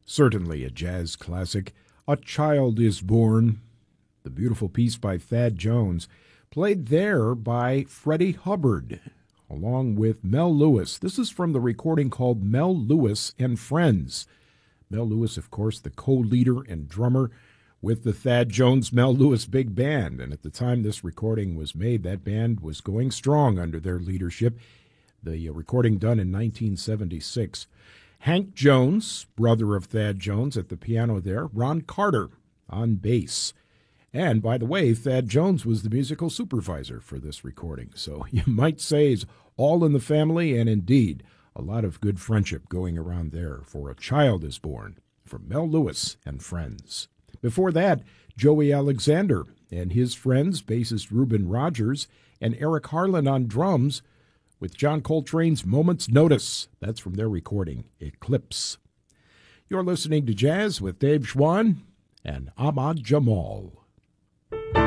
Certainly a jazz classic, A Child is Born, the beautiful piece by Thad Jones, played there by Freddie Hubbard, along with Mel Lewis. This is from the recording called Mel Lewis and Friends. Mel Lewis, of course, the co-leader and drummer with the Thad Jones Mel Lewis Big Band. And at the time this recording was made, that band was going strong under their leadership. The recording done in 1976. Hank Jones, brother of Thad Jones, at the piano there. Ron Carter on bass. And, by the way, Thad Jones was the musical supervisor for this recording. So you might say it's all in the family, and indeed, a lot of good friendship going around there for A Child is Born from Mel Lewis and Friends. Before that, Joey Alexander and his friends, bassist Reuben Rogers, and Eric Harlan on drums, with John Coltrane's Moment's Notice. That's from their recording, Eclipse. You're listening to Jazz with Dave Schwann and Ahmad Jamal.